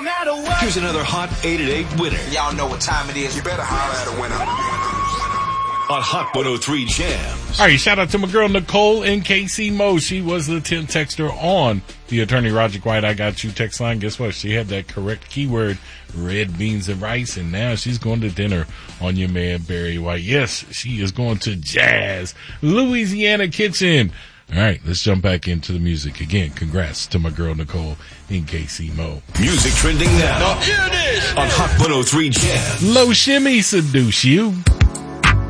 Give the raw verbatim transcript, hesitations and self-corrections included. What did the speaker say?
matter what. Here's another hot eight at eight winner. Y'all know what time it is. You better holler at a winner. On Hot one oh three Jams. All right, shout out to my girl Nicole in K C Mo. She was the tenth texter on the Attorney Roger White I Got You text line. Guess what? She had that correct keyword, red beans and rice, and now she's going to dinner on your man Barry White. Yes, she is going to Jazz Louisiana Kitchen. All right, let's jump back into the music. Again, congrats to my girl Nicole in K C Mo. Music trending now. Now here it is on Hot one oh three Jams. Low Shimmy seduce you.